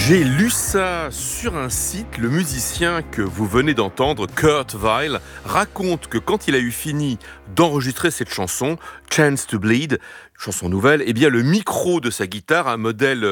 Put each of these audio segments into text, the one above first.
J'ai lu ça sur un site. Le musicien que vous venez d'entendre, Kurt Weill, raconte que quand il a eu fini d'enregistrer cette chanson, Chance to Bleed, chanson nouvelle, eh bien le micro de sa guitare, un modèle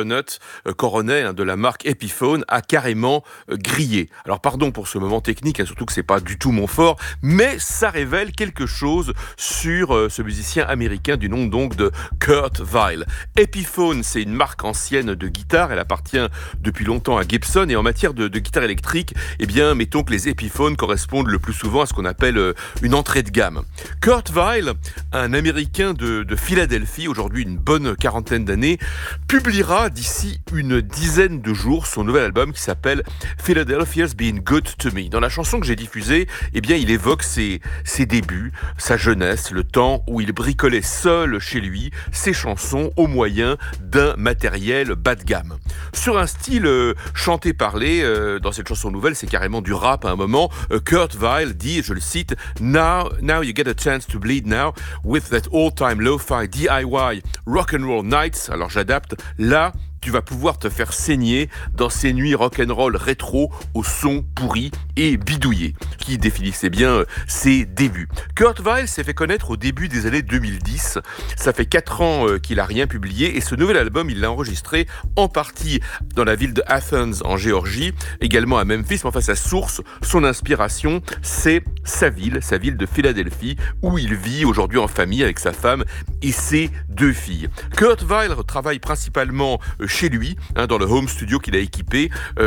Coronet de la marque Epiphone, a carrément grillé. Alors pardon pour ce moment technique, surtout que c'est pas du tout mon fort, mais ça révèle quelque chose sur ce musicien américain du nom donc de Kurt Weill. Epiphone, c'est une marque ancienne de guitare, elle appartient depuis longtemps à Gibson, et en matière de guitare électrique, eh bien mettons que les Epiphones correspondent le plus souvent à ce qu'on appelle une entrée de gamme. Kurt Weill, un Américain de Philadelphie, aujourd'hui une bonne quarantaine d'années, publiera d'ici une dizaine de jours son nouvel album qui s'appelle Philadelphia's Been Good to Me. Dans la chanson que j'ai diffusée, eh bien, il évoque ses débuts, sa jeunesse, le temps où il bricolait seul chez lui ses chansons au moyen d'un matériel bas de gamme. Sur un style chanté-parlé, dans cette chanson nouvelle, c'est carrément du rap à un moment. Kurt Weill dit, je le cite, Now you get a chance to bleed now with that all-time lo-fi DIY rock and roll nights. Alors j'adapte, là tu vas pouvoir te faire saigner dans ces nuits rock'n'roll rétro au son pourri et bidouillé, qui définissait bien ses débuts. Kurt Weill s'est fait connaître au début des années 2010. Ça fait 4 ans qu'il a rien publié et ce nouvel album, il l'a enregistré en partie dans la ville de Athens en Géorgie, également à Memphis. Mais enfin, sa source, son inspiration, c'est sa ville de Philadelphie, où il vit aujourd'hui en famille avec sa femme et ses 2 filles. Kurt Weill travaille principalement chez lui, dans le home studio qu'il a équipé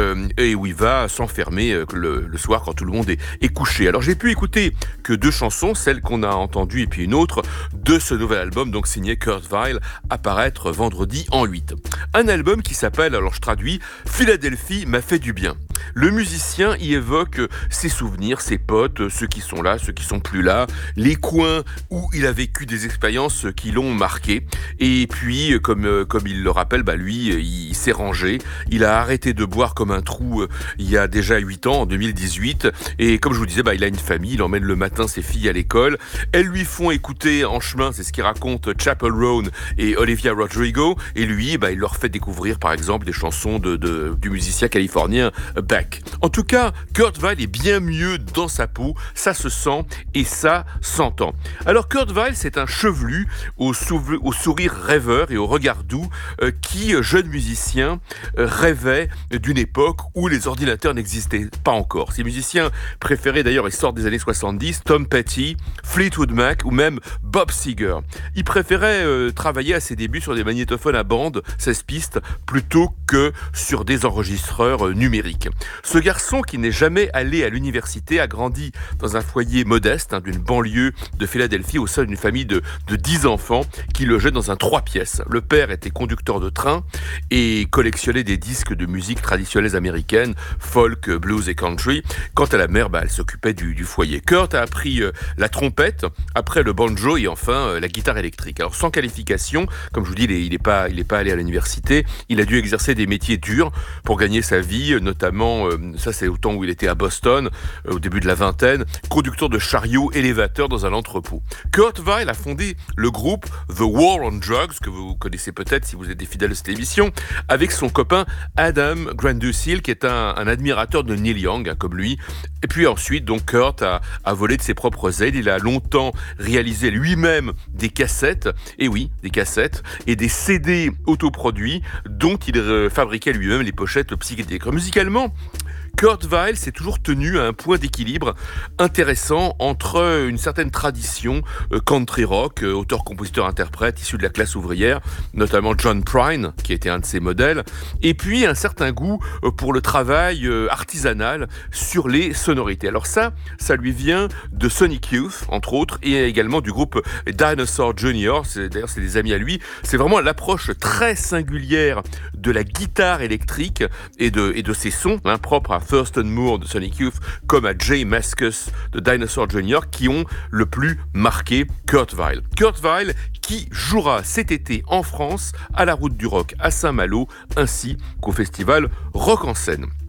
et où il va s'enfermer le soir quand tout le monde est couché. Alors j'ai pu écouter que 2 chansons, celle qu'on a entendue et puis une autre de ce nouvel album, donc signé Kurt Weill, apparaître vendredi en 8. Un album qui s'appelle, alors je traduis, Philadelphie m'a fait du bien. Le musicien y évoque ses souvenirs, ses potes, ceux qui sont là, ceux qui sont plus là, les coins où il a vécu des expériences qui l'ont marqué. Et puis, comme il le rappelle, lui, il s'est rangé. Il a arrêté de boire comme un trou il y a déjà 8 ans, en 2018. Et comme je vous disais, il a une famille, il emmène le matin ses filles à l'école. Elles lui font écouter en chemin, c'est ce qu'il raconte, Chappell Roan et Olivia Rodrigo. Et lui, il leur fait découvrir, par exemple, des chansons du musicien californien Beck. En tout cas, Kurt Weill est bien mieux dans sa peau, ça se sent et ça s'entend. Alors Kurt Weill, c'est un chevelu au sourire rêveur et au regard doux qui, jeune musicien, rêvait d'une époque où les ordinateurs n'existaient pas encore. Ses musiciens préférés d'ailleurs, ils sortent des années 70, Tom Petty, Fleetwood Mac ou même Bob Seger. Il préférait travailler à ses débuts sur des magnétophones à bande, 16 pistes, plutôt que sur des enregistreurs numériques. Ce garçon qui n'est jamais allé à l'université a grandi dans un foyer modeste d'une banlieue de Philadelphie au sein d'une famille de 10 enfants qui logeait dans un 3 pièces. Le père était conducteur de train et collectionnait des disques de musique traditionnelles américaines, folk, blues et country. Quant à la mère, elle s'occupait du foyer. Kurt a appris la trompette, après le banjo et enfin la guitare électrique. Alors sans qualification, comme je vous dis, il est pas allé à l'université. Il a dû exercer des métiers durs pour gagner sa vie, notamment, ça c'est au temps où il était à Boston, au début de la vingtaine, conducteur de chariot élévateur dans un entrepôt. Kurt Weill a fondé le groupe The War on Drugs, que vous connaissez peut-être si vous êtes des fidèles de cette émission, avec son copain Adam Grandusil, qui est un admirateur de Neil Young, comme lui. Et puis ensuite, donc Kurt a volé de ses propres ailes. Il a longtemps réalisé lui-même des cassettes, et oui, des cassettes, et des CD autoproduits dont il fabriquait lui-même les pochettes psychédéliques. Musicalement, Kurt Weill s'est toujours tenu à un point d'équilibre intéressant entre une certaine tradition country rock, auteur-compositeur-interprète issu de la classe ouvrière, notamment John Prine, qui était un de ses modèles, et puis un certain goût pour le travail artisanal sur les sonorités. Alors ça lui vient de Sonic Youth, entre autres, et également du groupe Dinosaur Jr. D'ailleurs, c'est des amis à lui. C'est vraiment l'approche très singulière de la guitare électrique et de ses sons, propres à Thurston Moore de Sonic Youth comme à Jay Mascis de Dinosaur Jr. qui ont le plus marqué Kurt Weill. Kurt Weill qui jouera cet été en France à la Route du Rock à Saint-Malo ainsi qu'au festival Rock en Seine.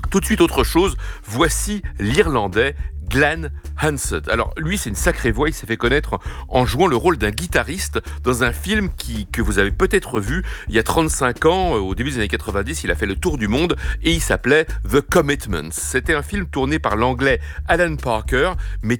Tout de suite autre chose, voici l'Irlandais Glenn Hansard. Alors lui, c'est une sacrée voix, il s'est fait connaître en jouant le rôle d'un guitariste dans un film que vous avez peut-être vu il y a 35 ans, au début des années 90, il a fait le tour du monde et il s'appelait The Commitments. C'était un film tourné par l'anglais Alan Parker, mais